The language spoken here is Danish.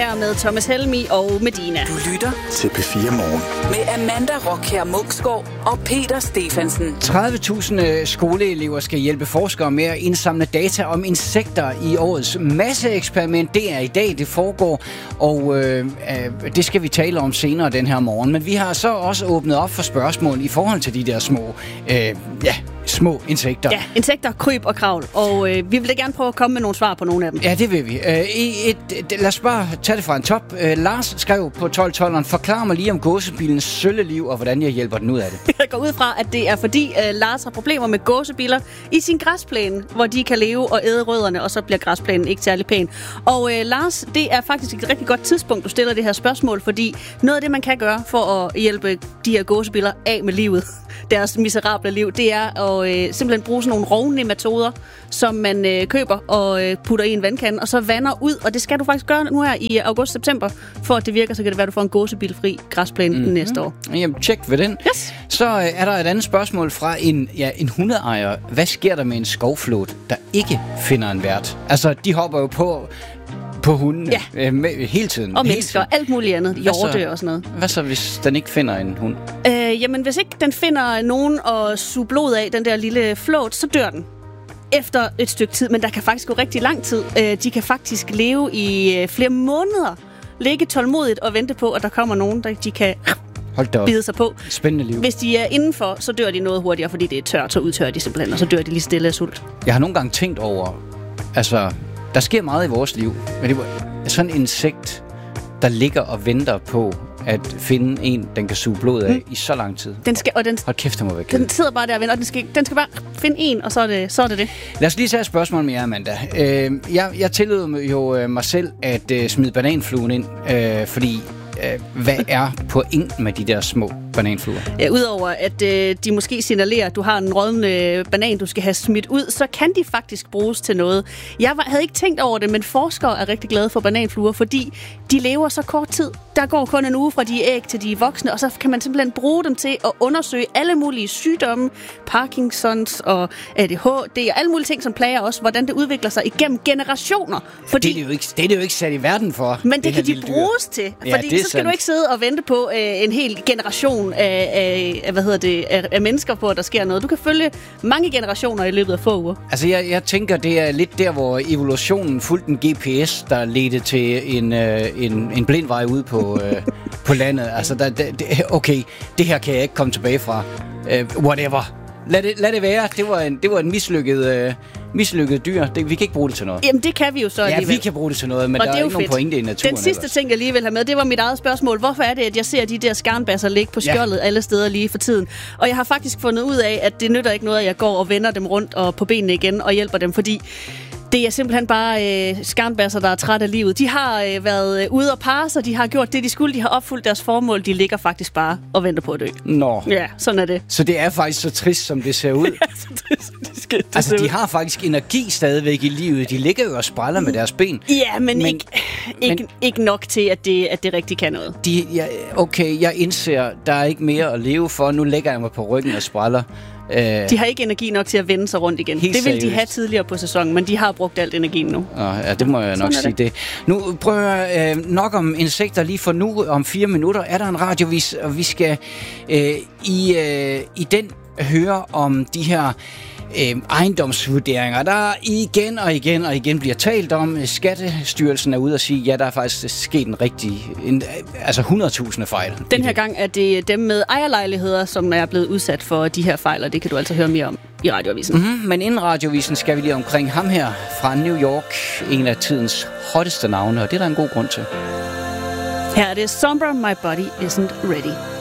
her med Thomas Helmi og Medina. Du lytter til P4 Morgen med Amanda Rockher Muksgaard og Peter Stefansen. 30.000 skoleelever skal hjælpe forskere med at indsamle data om insekter i årets masseeksperiment. Det er i dag, det foregår, og det skal vi tale om senere den her morgen. Men vi har så også åbnet op for spørgsmål i forhold til de der små insekter. Ja, insekter, kryb og kravl. Og vi vil da gerne prøve at komme med nogle svar på nogle af dem. Ja, det vil vi. Lad os bare tage det fra en top. Lars skrev på 1212'eren, forklar mig lige om gåsebilens sølleliv, og hvordan jeg hjælper den ud af det. Jeg går ud fra, at det er fordi Lars har problemer med gåsebiller i sin græsplæne, hvor de kan leve og æde rødderne, og så bliver græsplænen ikke særlig pæn. Og Lars, det er faktisk et rigtig godt tidspunkt, du stiller det her spørgsmål, fordi noget af det, man kan gøre for at hjælpe de her gåsebiller af med livet, deres miserable liv, det er at simpelthen bruge sådan nogle rovnematoder, som man køber og putter i en vandkande, og så vander ud. Og det skal du faktisk gøre nu her i august-september, for at det virker, så kan det være, at du får en gåsebilfri græsplæne næste år. Jamen, tjek ved den. Yes. Så er der et andet spørgsmål fra en hundeejer. Hvad sker der med en skovflåt, der ikke finder en vært? Altså, de hopper jo på hunden hele tiden. Og mennesker, alt muligt andet. Hjorte og sådan noget. Hvad så, hvis den ikke finder en hund? Jamen, hvis ikke den finder nogen at suge blod af, den der lille flåt, så dør den. Efter et stykke tid, men der kan faktisk gå rigtig lang tid. De kan faktisk leve i flere måneder. Ligge tålmodigt og vente på, at der kommer nogen, der de kan bide sig på. Spændende liv. Hvis de er indenfor, så dør de noget hurtigere, fordi det er tørt, så udtørrer de simpelthen, og så dør de lige stille af sult. Jeg har nogle gange tænkt over, altså, der sker meget i vores liv, men det var sådan en insekt, der ligger og venter på at finde en, den kan suge blod af i så lang tid. Hold kæft, den må være ked. Den sidder bare der og venter, og den skal bare finde en, og så er det det. Lad os lige tage et spørgsmål med jer, Amanda. Jeg tillod jo mig selv at smide bananfluen ind, fordi hvad er pointen med de der små bananfluer? Ja, udover at de måske signalerer, at du har en rådden banan, du skal have smidt ud, så kan de faktisk bruges til noget. Jeg havde ikke tænkt over det, men forskere er rigtig glade for bananfluer, fordi de lever så kort tid. Der går kun en uge fra de er æg til de er voksne, og så kan man simpelthen bruge dem til at undersøge alle mulige sygdomme, Parkinsons og ADHD og alle mulige ting, som plager os, hvordan det udvikler sig igennem generationer. Fordi det er det jo ikke sat i verden for. Men det kan de bruges til, fordi så skal du ikke sidde og vente på en hel generation af mennesker på, at der sker noget. Du kan følge mange generationer i løbet af få uger. Altså, jeg tænker, det er lidt der, hvor evolutionen fulgte en GPS, der ledte til en blind vej ude på landet. Altså, okay, det her kan jeg ikke komme tilbage fra. Whatever. Lad det være. Det var en mislykket dyr. Vi kan ikke bruge det til noget. Jamen, det kan vi jo så alligevel. Ja, vi kan bruge det til noget, men der er ikke nogen pointe i naturen. Den sidste ting, jeg lige vil have med, det var mit eget spørgsmål. Hvorfor er det, at jeg ser de der skarnbasser ligge på skjoldet alle steder lige for tiden? Og jeg har faktisk fundet ud af, at det nytter ikke noget, at jeg går og vender dem rundt og på benene igen og hjælper dem, fordi det er simpelthen bare skarnbasser, der er træt af livet. De har været ude og parre sig, de har gjort det, de skulle, de har opfyldt deres formål, de ligger faktisk bare og venter på at dø. Nå. Ja, sådan er det. Så det er faktisk så trist, som det ser ud. Ja, så trist, det altså, de har faktisk energi stadigvæk i livet. De ligger jo og spræller med deres ben. Ja, men ikke nok til, at det rigtig kan noget. Okay, jeg indser, der er ikke mere at leve for. Nu lægger jeg mig på ryggen og spræller. De har ikke energi nok til at vende sig rundt igen. Det ville de have tidligere på sæsonen, men de har brugt alt energien nu. Ja, det må jeg nok sige det. Nu prøver jeg nok om insekter lige for nu. Om 4 minutter er der en radiovis, og vi skal i den høre om de her ejendomsvurderinger, der igen bliver talt om. Skattestyrelsen er ude og sige, ja, der er faktisk sket en 100.000 fejl. Den her gang er det dem med ejerlejligheder, som er blevet udsat for de her fejl, og det kan du altså høre mere om i radioavisen. Men inden radioavisen skal vi lige omkring ham her fra New York, en af tidens hotteste navne, og det er der en god grund til. Her er det Sombra, My Body Isn't Ready.